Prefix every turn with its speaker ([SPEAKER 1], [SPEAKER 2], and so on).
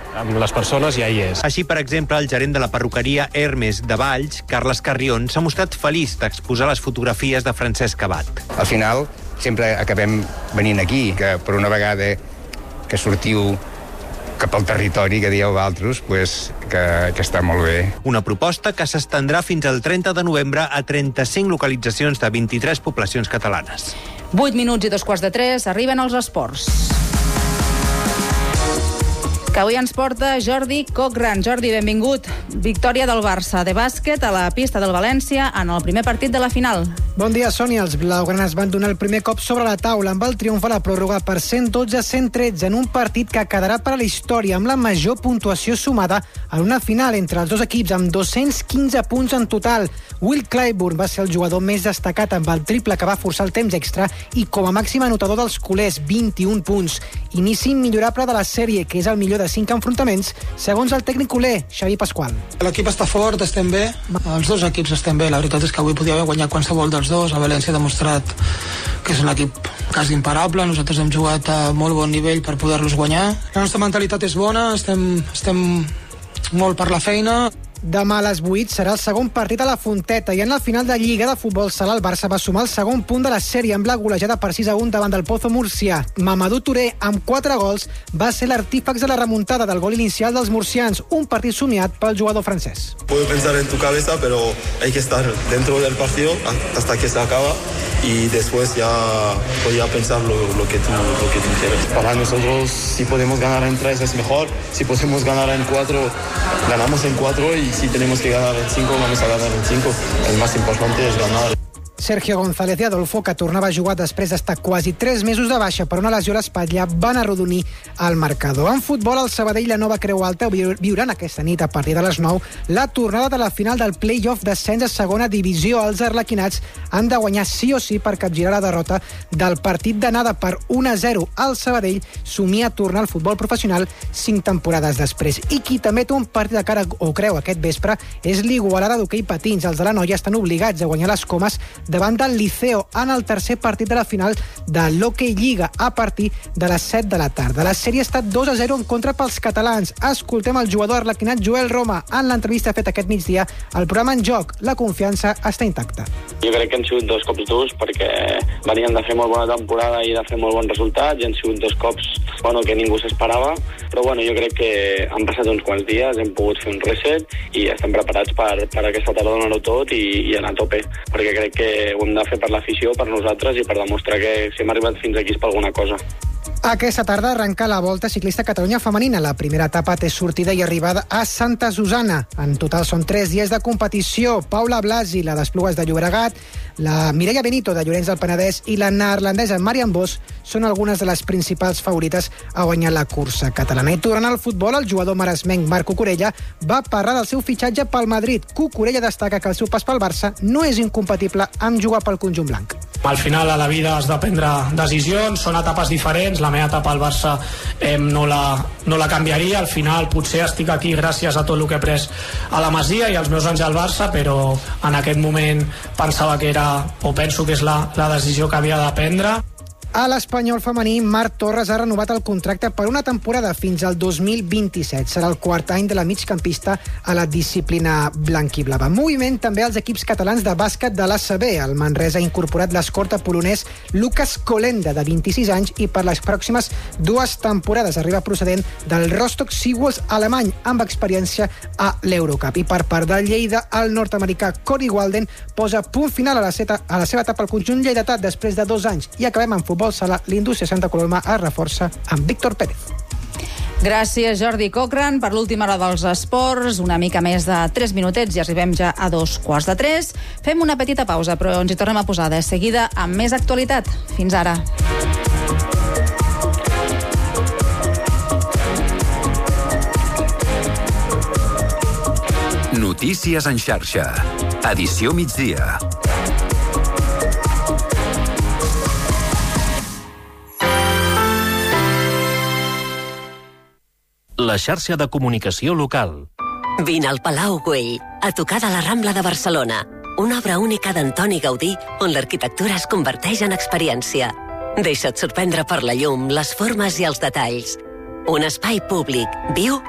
[SPEAKER 1] amb les persones ja hi és.
[SPEAKER 2] Així, per exemple, el gerent de la perruqueria Hermes de Valls, Carles Carrion, s'ha mostrat feliç d'exposar les fotografies de Francesc Abad.
[SPEAKER 3] Al final, sempre acabem venint aquí, que per una vegada que sortiu cap al territori que dieu altres, que està molt bé.
[SPEAKER 2] Una proposta que s'estendrà fins al 30 de novembre a 35 localitzacions de 23 poblacions catalanes.
[SPEAKER 4] 8 minuts i 2:15, arriben els esports. Que avui ens porta Jordi Cockran. Jordi, benvingut. Victòria del Barça de bàsquet a la pista del València en el primer partit de la final.
[SPEAKER 5] Bon dia, Sònia. Els blaugranes van donar el primer cop sobre la taula amb el triomf a la pròrroga per 112-113 en un partit que quedarà per a la història amb la major puntuació sumada en una final entre els dos equips amb 215 punts en total. Will Clyburn va ser el jugador més destacat amb el triple que va forçar el temps extra i com a màxim anotador dels culers, 21 punts. Inici immillorable de la sèrie, que és el millor de 5 enfrontaments, segons el tècnic culer, Xavi Pasqual.
[SPEAKER 6] L'equip està fort, estem bé. Els dos equips estem bé. La veritat és que avui podia haver guanyat qualsevol dels dos. El València ha demostrat que és un equip quasi imparable. Nosaltres hem jugat a molt bon nivell per poder-los guanyar. La nostra mentalitat és bona, estem molt per la feina.
[SPEAKER 5] Demà a les 8 serà el segon partit a la Fonteta i en la final de Lliga de Futbol Sala el Barça va sumar el segon punt de la sèrie amb la golejada per 6-1 davant del Pozo Murcià. Mamadou Touré, amb 4 gols, va ser l'artífex de la remuntada del gol inicial dels murcians, un partit somiat pel jugador francès.
[SPEAKER 7] Puedo pensar en tu cabeza, pero hay que estar dentro del partido hasta que se acaba y después ya voy a pensar lo que tú quieres. Para nosotros, si podemos ganar en 3 es mejor, si podemos ganar en 4, ganamos en 4 y si tenemos que ganar en 5, vamos a ganar en 5. El más importante es ganar.
[SPEAKER 5] Sergio González i Adolfo, que tornava a jugar després d'estar quasi 3 mesos de baixa per una lesió a l'espatlla, van arrodonir el marcador. En futbol, el Sabadell i la Nova Creu Alta viuran aquesta nit a partir de les 9 la tornada de la final del play-off d'ascens a segona divisió. Els arlequinats han de guanyar sí o sí per capgirar la derrota del partit d'anada per 1-0. El Sabadell somia tornar al futbol professional 5 temporades després. I qui també té un partit de cara o creu aquest vespre és l'Igualada d'hoquei patins. Els de la Noia estan obligats a guanyar les Comes davant del Liceo en el tercer partit de la final de l'Hockey Lliga a partir de les 7 de la tarda. La sèrie ha estat 2-0 en contra pels catalans. Escoltem el jugador arlequinat Joel Roma en l'entrevista feta aquest migdia al programa En Joc. La confiança està intacta.
[SPEAKER 8] Jo crec que han sigut 2 cops durs perquè venien de fer molt bona temporada i de fer molt bons resultats i han sigut 2 cops que ningú s'esperava, però jo crec que han passat uns quants dies, hem pogut fer un reset i estem preparats per aquesta tarda donar-ho tot i anar a tope, perquè crec que ho hem de fer per l'afició, per nosaltres i per demostrar que si hem arribat fins aquí és per alguna cosa.
[SPEAKER 5] Aquesta tarda arrenca la Volta Ciclista Catalunya Femenina. La primera etapa té sortida i arribada a Santa Susana. En total són 3 dies de competició. Paula Blasi, la d'Esplugues de Llobregat, la Mireia Benito, de Llorenç del Penedès, i la neerlandesa Marianne Vos són algunes de les principals favorites a guanyar la cursa catalana. I tornant al futbol, el jugador maresmenc Marc Cucurella va parlar del seu fitxatge pel Madrid. Cucurella destaca que el seu pas pel Barça no és incompatible amb jugar pel conjunt blanc.
[SPEAKER 9] Al final a la vida has de prendre decisions, són etapes diferents, la meva etapa al Barça no la canviaria, al final potser estic aquí gràcies a tot el que he pres a la Masia i als meus anys al Barça, però en aquest moment pensava que penso que és la decisió que havia de prendre.
[SPEAKER 5] A l'Espanyol femení, Marc Torres ha renovat el contracte per una temporada fins al 2027. Serà el quart any de la migcampista a la disciplina blanquiblava. Moviment també als equips catalans de bàsquet de l'ACB. El Manresa ha incorporat l'escorta polonès Lukas Kolenda, de 26 anys, i per les pròximes 2 temporades arriba procedent del Rostock Seawolves alemany, amb experiència a l'Eurocup. I per part del Lleida, el nord-americà Corey Walden posa punt final a la seva etapa al conjunt lleidatà després de 2 anys. I acabem amb futbol sala. L'Indústria Santa Coloma es reforça amb Víctor Pérez.
[SPEAKER 4] Gràcies, Jordi Cockran. Per l'última hora dels esports, una mica més de 3 minutets i arribem ja a 2:15. Fem una petita pausa, però ens hi tornem a posar de seguida amb més actualitat. Fins ara.
[SPEAKER 10] Notícies en xarxa. Edició migdia.
[SPEAKER 11] La xarxa de comunicació local.
[SPEAKER 12] Vine al Palau Güell, a tocar de la Rambla de Barcelona. Una obra única d'Antoni Gaudí, on l'arquitectura es converteix en experiència. Deixa't sorprendre per la llum, les formes i els detalls. Un espai públic, viu